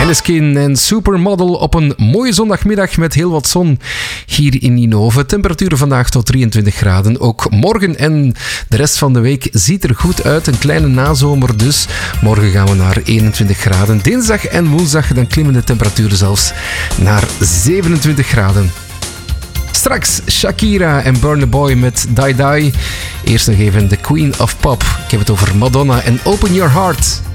Måneskin en Supermodel op een mooie zondagmiddag met heel wat zon hier in Ninove. Temperaturen vandaag tot 23 graden. Ook morgen en de rest van de week ziet er goed uit. Een kleine nazomer dus. Morgen gaan we naar 21 graden. Dinsdag en woensdag dan klimmen de temperaturen zelfs naar 27 graden. Straks Shakira en Burna Boy met Die Die. Eerst nog even de Queen of Pop. Ik heb het over Madonna en Open Your Heart.